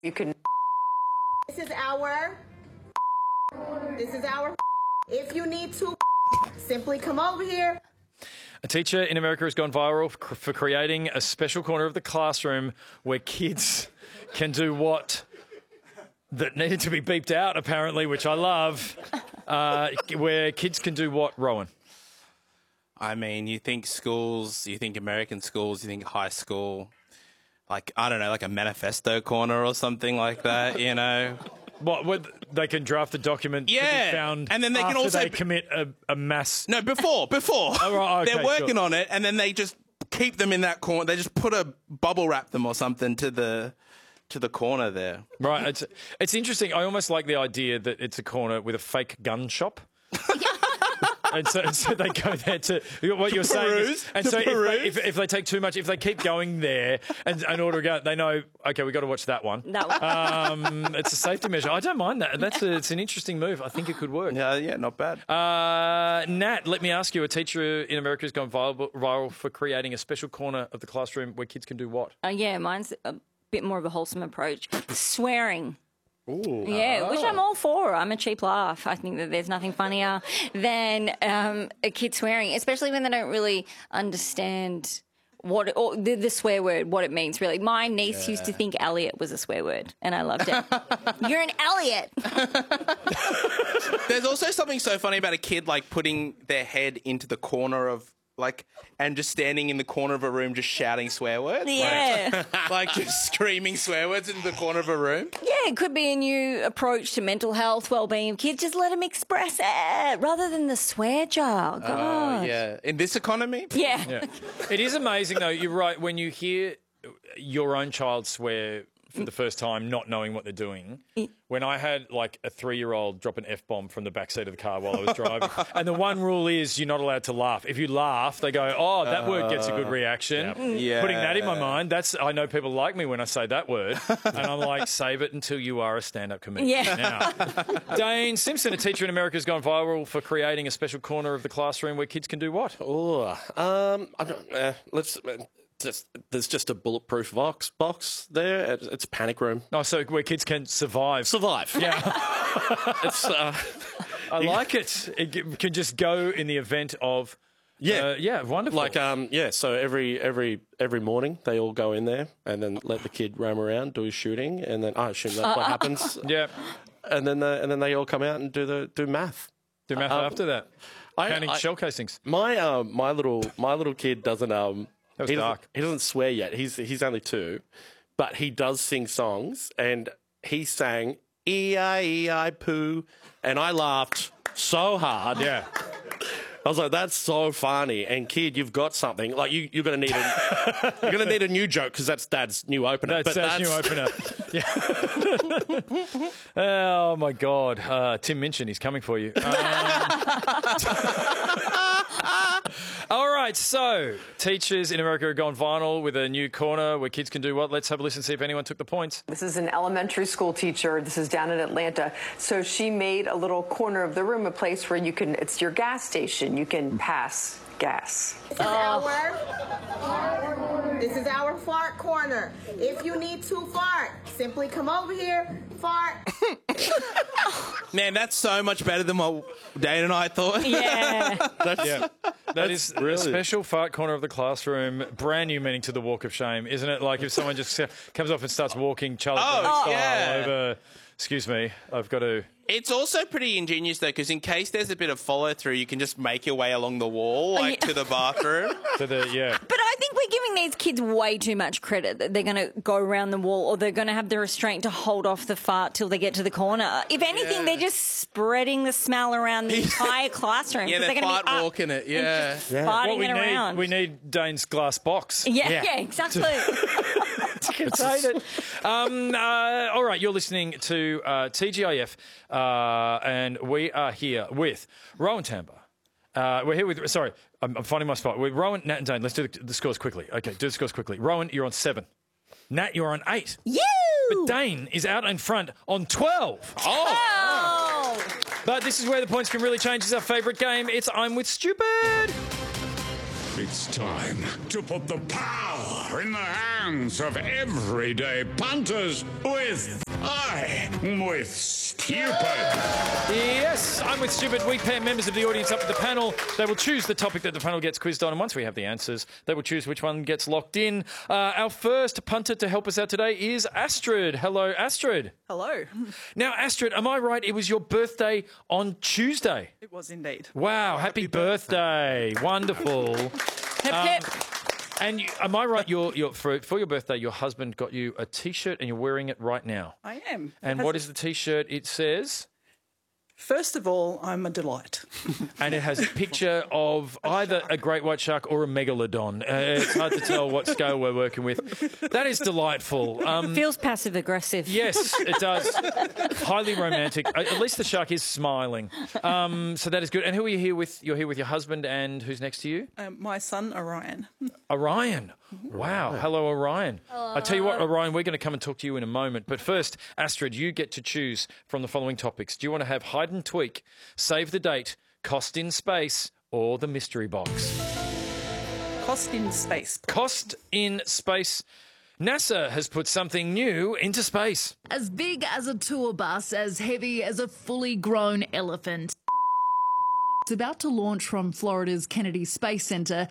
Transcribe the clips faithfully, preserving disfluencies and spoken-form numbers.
You can. This is our. This is our. If you need to, simply come over here. A teacher in America has gone viral for creating a special corner of the classroom where kids can do what that needed to be beeped out, apparently, which I love, uh, where kids can do what, Rowan? I mean, you think schools, you think American schools, you think high school, like, I don't know, like a manifesto corner or something like that, you know? What, what they can draft a document yeah. to be found and then they after can also they commit a, a mass... No, before, before. Oh, right, okay, They're working sure. on it, and then they just keep them in that corner. They just put a bubble wrap them or something to the to the corner there. Right. It's, it's interesting. I almost like the idea that it's a corner with a fake gun shop. And so, and so they go there to what to you're peruse, saying. Is, and to so if they, if, peruse. if they take too much, if they keep going there and in order to go, they know, okay, we've got to watch that one. That one. Um, it's a safety measure. I don't mind that. That's a, it's an interesting move. I think it could work. Yeah, yeah, not bad. Uh, Nat, let me ask you, a teacher in America has gone viral, viral for creating a special corner of the classroom where kids can do what? Uh, yeah, mine's a bit more of a wholesome approach. Swearing. Ooh. Yeah, which I'm all for. I'm a cheap laugh. I think that there's nothing funnier than um, a kid swearing, especially when they don't really understand what or the, the swear word, what it means, really. My niece yeah. used to think Elliot was a swear word, and I loved it. You're an Elliot. There's also something so funny about a kid, like, putting their head into the corner of, like, and just standing in the corner of a room just shouting swear words. Yeah. Like, like just screaming swear words in the corner of a room. Yeah, it could be a new approach to mental health, well-being of kids. Just let them express it rather than the swear jar. God. Uh, yeah. In this economy? Yeah. yeah. It is amazing, though. You're right. When you hear your own child swear for the first time, not knowing what they're doing. When I had like a three-year-old drop an F-bomb from the backseat of the car while I was driving, and the one rule is you're not allowed to laugh. If you laugh, they go, oh, that uh, word gets a good reaction. Yep. Yeah. Putting that in my mind, that's I know people like me when I say that word, and I'm like, save it until you are a stand-up comedian. Yeah. Now, Dane Simpson, a teacher in America, has gone viral for creating a special corner of the classroom where kids can do what? Oh, um, I don't, uh, let's... Uh, Just, there's just a bulletproof box box there. It's a panic room. Oh, so where kids can survive. Survive. Yeah. it's, uh, I like it. It can just go in the event of... Yeah. Uh, yeah, wonderful. Like, um, yeah, so every every every morning they all go in there and then let the kid roam around, do his shooting, and then I assume that's what happens. Yeah. And then the, and then they all come out and do the do math. Do math um, after that. I, Counting I, shell casings. My um my little my little kid doesn't um That was he dark. Doesn't, he doesn't swear yet. He's he's only two, but he does sing songs, and he sang E I E I poo, and I laughed so hard. Yeah. I was like, that's so funny. And kid, you've got something. Like you, you're gonna need a, you're gonna need a new joke because that's Dad's new opener. That's but Dad's new opener. Yeah. Oh my God, uh, Tim Minchin, he's coming for you. Um, all right, so teachers in America have gone viral with a new corner where kids can do what? Let's have a listen, see if anyone took the points. This is an elementary school teacher. This is down in Atlanta. So she made a little corner of the room, a place where you can, it's your gas station. You can pass gas. This is our, this is our fart corner. If you need to fart, simply come over here, fart. Man, that's so much better than what Dane and I thought. Yeah. That's, yeah. That is really a special fart corner of the classroom. Brand new meaning to the walk of shame, isn't it? Like if someone just comes up and starts walking Charlie Oh, Brown style yeah. over, excuse me, I've got to... It's also pretty ingenious, though, because in case there's a bit of follow-through, you can just make your way along the wall, like, yeah. to the bathroom. To the, yeah. But I think we're giving these kids way too much credit that they're going to go around the wall or they're going to have the restraint to hold off the fart till they get to the corner. If anything, Yeah. they're just spreading the smell around the entire classroom. Yeah, 'cause they're they're gonna fart be up walking it, and yeah. just Yeah. farting What we it need, around. we need Dane's glass box. yeah, yeah, exactly. to contain it. Um, uh, all right, you're listening to uh, T G I F, uh, and we are here with Rowan Tambo. Uh, we're here with, sorry, I'm, I'm finding my spot. With Rowan, Nat and Dane. Let's do the, the scores quickly. Okay, do the scores quickly. Rowan, you're on seven. Nat, you're on eight. You! But Dane is out in front on twelve. Oh! But this is where the points can really change. It's our favourite game. It's I'm with Stupid. It's time to put the power in the hands of everyday punters with I, with Stupid. Yes, I'm with Stupid. We pair members of the audience up to the panel. They will choose the topic that the panel gets quizzed on, and once we have the answers, they will choose which one gets locked in. Uh, our first punter to help us out today is Astrid. Hello, Astrid. Hello. Now, Astrid, am I right? It was your birthday on Tuesday. It was indeed. Wow, happy, happy birthday. birthday. Wonderful. Hip, um, hip. And you, am I right? Your, your, for, for your birthday, your husband got you a T-shirt and you're wearing it right now. I am. And Has what it... is the T-shirt? It says... First of all, I'm a delight. And it has a picture of either a great white shark or a megalodon. Uh, it's hard to tell what scale we're working with. That is delightful. Um, Feels passive-aggressive. Yes, it does. Highly romantic. At least the shark is smiling. Um, so that is good. And who are you here with? You're here with your husband, and who's next to you? Um, my son, Orion. Orion. Wow. Hello, Orion. Hello. I tell you what, Orion, we're going to come and talk to you in a moment. But first, Astrid, you get to choose from the following topics. Do you want to have hide and tweak, save the date, cost in space, or the mystery box? Cost in space. Cost in space. NASA has put something new into space. As big as a tour bus, as heavy as a fully grown elephant. It's about to launch from Florida's Kennedy Space Center.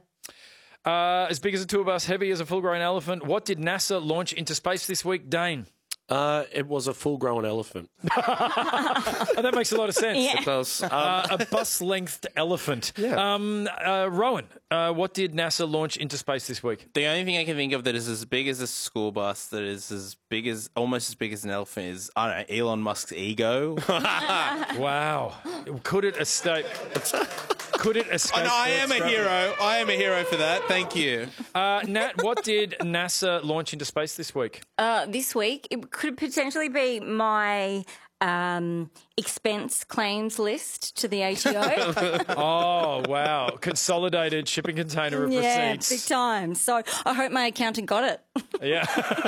Uh, as big as a tour bus, heavy as a full-grown elephant. What did NASA launch into space this week, Dane? Uh, it was a full-grown elephant. Oh, that makes a lot of sense. Yeah. It does. Um, Uh, a bus-lengthed elephant. Yeah. Um, uh, Rowan, uh, what did NASA launch into space this week? The only thing I can think of that is as big as a school bus, that is as big as, almost as big as an elephant, is, I don't know, Elon Musk's ego. Wow. Could it escape? Could it escape? Oh, no, I am a Earth's hero. I am a hero for that. Thank you. Uh, Nat, what did NASA launch into space this week? Uh, this week, it could potentially be my um, expense claims list to the A T O. Oh, wow. Consolidated shipping container of yeah, receipts. big time. So I hope my accountant got it. Yeah.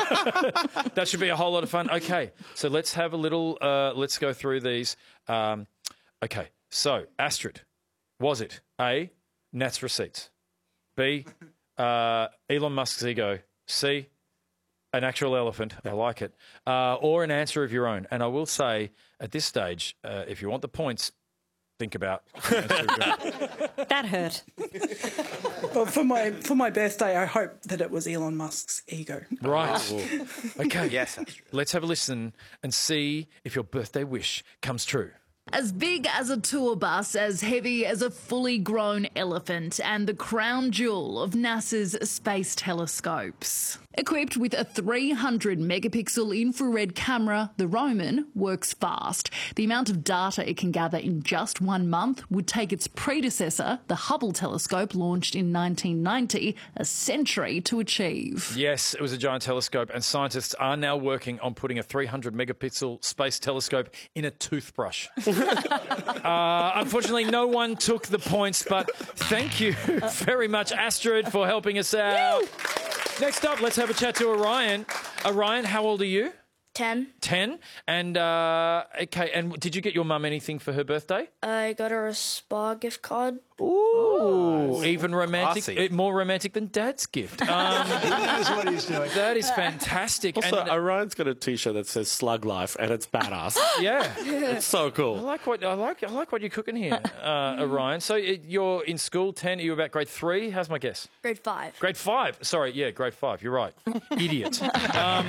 That should be a whole lot of fun. Okay, so let's have a little, uh, let's go through these. Um, okay, so Astrid, was it A, Nat's receipts, B, uh, Elon Musk's ego, C, an actual elephant, I like it, uh, or an answer of your own? And I will say, at this stage, uh, if you want the points, think about the answer of your own. That hurt. Well, for my for my birthday, I hope that it was Elon Musk's ego. Right. Okay. Yes, Astrid. Let's have a listen and see if your birthday wish comes true. As big as a tour bus, as heavy as a fully grown elephant, and the crown jewel of NASA's space telescopes. Equipped with a three hundred megapixel infrared camera, the Roman works fast. The amount of data it can gather in just one month would take its predecessor, the Hubble telescope, launched in nineteen ninety, a century to achieve. Yes, it was a giant telescope, and scientists are now working on putting a three hundred megapixel space telescope in a toothbrush. uh, unfortunately, no one took the points, but thank you very much, Astrid, for helping us out. Next up, let's have a chat to Orion. Orion, how old are you? Ten. Ten. And, uh, okay, and did you get your mum anything for her birthday? I got her a spa gift card. Ooh, nice. Even romantic, Classy. uh, more romantic than Dad's gift. Um, That is what he's doing. that is fantastic. Also, and, Orion's got a T-shirt that says "Slug Life" and it's badass. yeah. It's so I cool. like what I like. I like what you're cooking here, uh, Orion. So uh, you're in school. Ten. Are you about grade three? How's my guess? Grade five. Grade five. Sorry, yeah, grade five. You're right. Idiot. Um,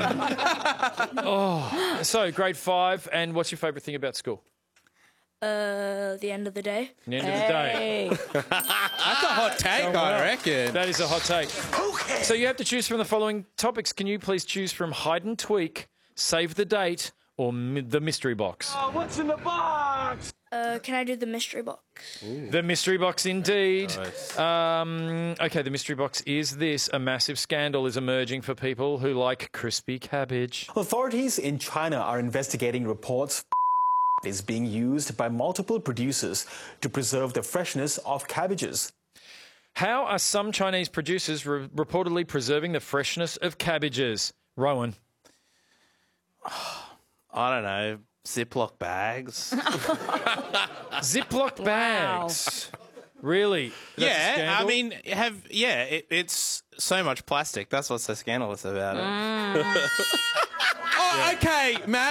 oh, so grade five. And what's your favourite thing about school? Uh, the end of the day. The end of the day. Hey. That's a hot take, I reckon. That is a hot take. Okay. So you have to choose from the following topics. Can you please choose from hide and tweak, save the date, or mi- the mystery box? Oh, what's in the box? Uh, can I do the mystery box? The mystery box, indeed. Um, okay, the mystery box is this. A massive scandal is emerging for people who like crispy cabbage. Authorities in China are investigating reports is being used by multiple producers to preserve the freshness of cabbages. How are some Chinese producers re- reportedly preserving the freshness of cabbages? Rowan. I don't know. Ziploc bags. Ziploc bags. Really? That's a yeah, I scandal? mean, have yeah, it, it's so much plastic. That's what's so scandalous about it. Mm. Oh, okay, Matt.